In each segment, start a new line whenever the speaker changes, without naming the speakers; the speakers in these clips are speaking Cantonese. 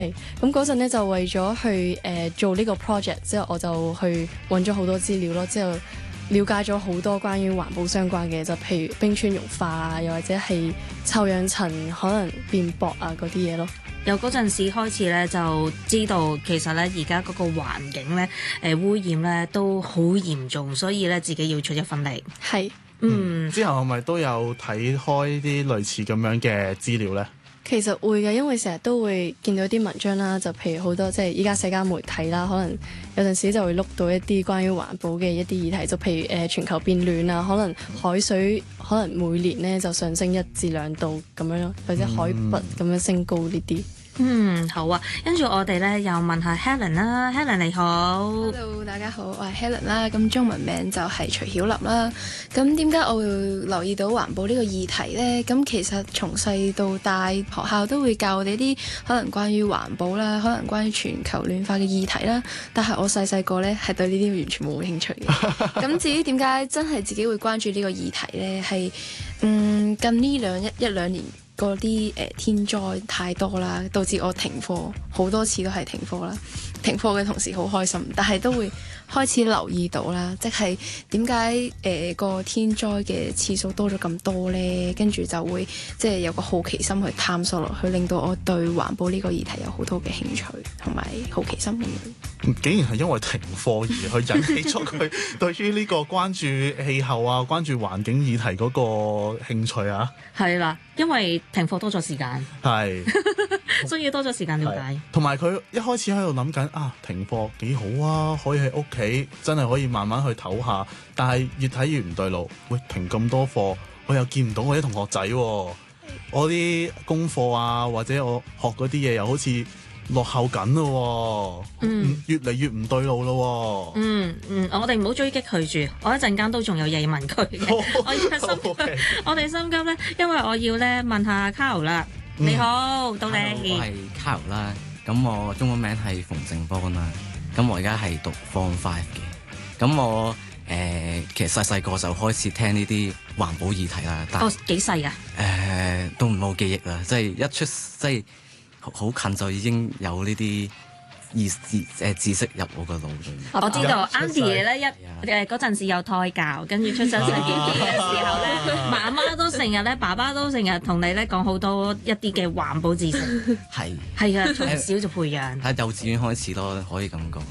咁嗰陣咧就為咗去做呢個 project，之後我就去揾咗好多資料咯，之後了解咗好多關於環保相關嘅，就譬如冰川融化啊，又或者係臭氧層可能變薄啊嗰啲嘢咯。
由嗰陣時開始咧，就知道其實咧而家嗰個環境咧污染咧都好嚴重，所以咧自己要出一分力。
係，
之後係咪都有睇開啲類似咁樣嘅資料呢？
其實會嘅，因為成日都會見到啲文章啦，就譬如好多即係依家社交媒體啦，可能有陣時就會碌到一啲關於環保嘅一啲議題，就譬如全球變暖啊，可能海水可能每年咧就上升1至2度咁樣咯，或者海拔咁樣升高呢啲。
好啊，跟住我哋咧又問下 Helen 啦，Helen 你好。
Hello， 大家好，我係 Helen 啦，咁中文名就係徐曉琳啦。咁點解我會留意到環保呢個議題呢？咁其實從細到大，學校都會教我哋啲可能關於環保啦，可能關於全球暖化嘅議題啦。但係我細個呢係對呢啲完全冇興趣嘅。咁至於點解真係自己會關注呢個議題呢？係近呢一兩年。嗰啲天災太多啦，導致我停課好多次都係停課啦。停課嘅同時好開心，但係都會開始留意到啦，即係點解個天災嘅次數多咗咁多呢？跟住就會即係有個好奇心去探索落去，令到我對環保呢個議題有好多嘅興趣同埋好奇心咁樣。
竟然係因為停課而去引起咗佢對於呢個關注氣候啊、關注環境議題嗰個興趣啊？
係啦，因為停課多咗時間，
係，
所以多咗時間了解。
同埋佢一開始喺度諗緊停課幾好啊，可以喺屋企真係可以慢慢去唞下，但係越睇越唔對路。喂，停咁多課，我又見唔到我啲同學仔喎，我啲功課啊或者我學嗰啲嘢又好似落後緊咯，越嚟越唔對路咯。
我哋唔好追擊佢住，我一陣間都仲有嘢問佢嘅。我哋心急咧，因為我要咧問下 Carl 啦。你好，到你。
我係 Carl 啦，咁我中文名係馮正邦啦，咁我而家係讀 Form 5嘅，咁我其實細個就開始聽呢啲環保議題啦。
幾細啊？
都冇記憶啦，即係一出即係好近就已經有呢啲知識入我個腦裏面。
我知道 Andy 咧嗰陣時有胎教，跟住出生仔 B B 嘅時候咧，媽媽都成日咧，爸爸都成日同你咧講好多一啲嘅環保知識。係啊，從小就培養。
喺幼稚園開始咯，可以咁講。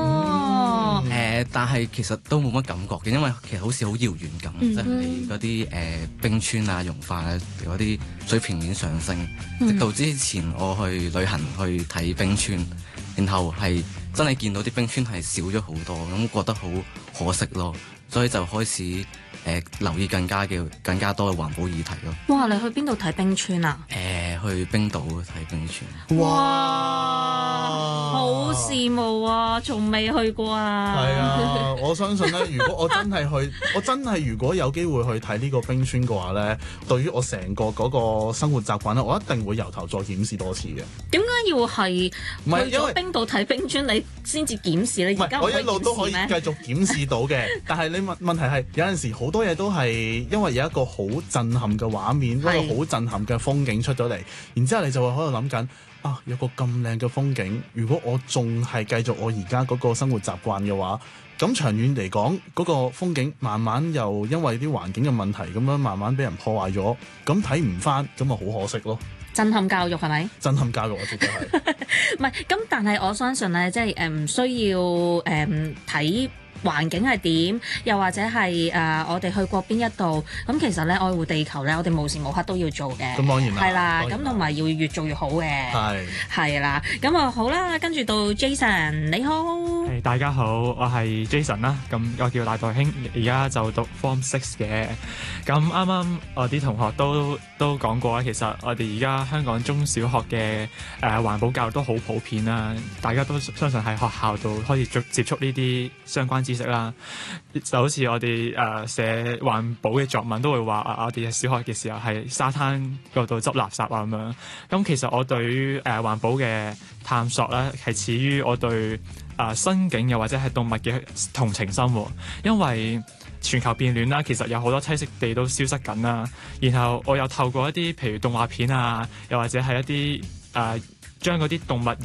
但係其實都冇乜感覺嘅，因為其實好似好遙遠咁，即係嗰啲冰川啊融化啊，嗰啲水平面上升，直到之前我去旅行去睇冰川，然後係真係見到啲冰川係少咗好多，咁覺得好可惜咯，所以就開始留意更加多嘅環保議題咯。
哇！你去邊度睇冰川啊？
去冰島睇冰川。
哇！好羨慕啊，從未去過啊。
係啊，我相信咧，如果我真係如果有機會去睇呢個冰川嘅話咧，對於我成個嗰個生活習慣咧，我一定會由頭再檢視多次嘅。
點解要係去咗冰島睇冰川你先至檢視？你而家
我一路都可以繼續檢視到嘅，但係你問題係有陣時好多嘢都係因為有一個好震撼嘅畫面，一個好震撼嘅風景出咗嚟，然之後你就會喺度諗緊有個咁靚嘅風景，如果我仲係繼續我而家嗰個生活習慣嘅話，咁長遠嚟講嗰個風景慢慢又因為啲環境嘅問題咁樣慢慢俾人破壞咗，咁睇唔翻，咁啊好可惜咯。
震撼教育係咪？
震撼教育我絕對係。
唔係咁，但係我相信咧，即係唔需要睇環境係點，又或者係我哋去過邊一度，咁其實咧愛護地球咧，我哋無時無刻都要做嘅。
咁當然啦，
係啦，咁同埋要越做越好嘅。係啦，咁啊好啦，跟住到 Jason， 你好。
大家好，我係 Jason 啦，咁我叫賴代興，而家就讀 Form 6嘅。咁啱啱我啲同學都講過啦，其實我哋而家香港中小學嘅環保教育都好普遍啦，大家都相信喺學校度可以接觸呢啲相關知識啦。就好似我哋寫環保嘅作文都會話我哋小學嘅時候係沙灘嗰度執垃圾啊咁樣。咁其實我對於環保嘅探索咧係始於我對生境又或者係動物嘅同情心喎，因為全球變暖啦，其實有好多棲息地都消失緊啦。然後我又透過一啲譬如動畫片啊，又或者係一啲將嗰啲動物